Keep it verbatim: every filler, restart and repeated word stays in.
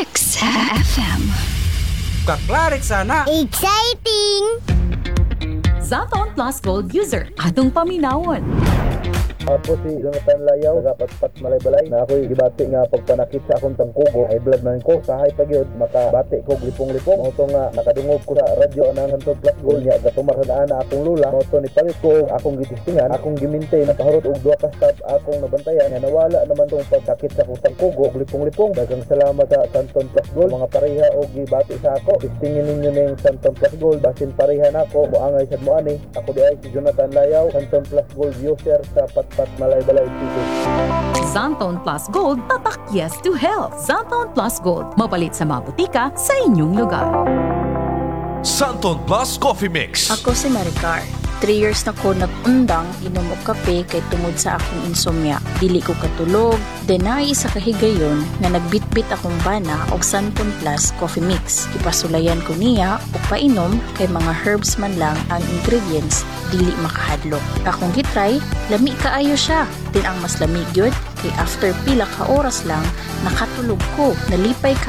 Mix F M. Kaklarik sana. Exciting! Zaton Plus Gold user, atong paminawon. Ako si Jonathan Layaw, nagapatpat malay-balay na ako'y gibati nga pagpanakit sa akong tangkugo ay blood man ko sahay pagyod makabati ko lipong-lipong moto nga nakadungog ko sa radyo anang Santon Plus Gold niya gatumarhaan na akong lula moto ni palit ko akong gitistingan akong gimintay nakahurot og duha ka staff akong nabantayan nga nawala naman tong pagkakit sa akong tangkugo lipong-lipong. Daghang salamat sa Santon Plus Gold mga pareha og gibati sa ako. Tistingin ninyo ning Santon Plus Gold basin pareha nako moangay sad mo ani. Ako di ay si Jonathan Layaw, Santon Plus Gold user sa Patpat Malay-Balay City. Zanton Plus Gold, tatak yes to health. Zanton Plus Gold, mapalit sa mga butika sa inyong lugar. Santon Plus Coffee Mix. Ako si Maricar. Three years na ko nag-undang inom og kape kay tungod sa akong insomnia. Dili ko katulog, then naay isa kahigayon na nagbitbit akong bana og Santon Plus Coffee Mix. Ipasulayan ko niya og painom kay mga herbs man lang ang ingredients dili makahadlok. Akong gitry, lami kaayo siya. Din ang mas lamig yun kay after pila ka oras lang nakatulog ko. Nalipay ka